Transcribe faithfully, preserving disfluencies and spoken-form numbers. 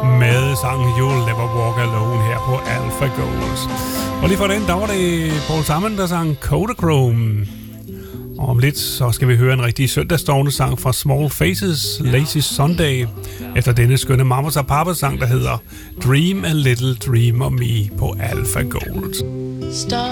med sangen You'll Never Walk Alone her på Alpha Gold. Og lige for den, der var det Paul Simon, der sang Kodachrome. Og om lidt, så skal vi høre en rigtig søndagsdårende sang fra Small Faces, Lazy Sunday, efter denne skønne Mamas og Papas sang, der hedder Dream a Little Dream of Me på Alpha Gold. Stop.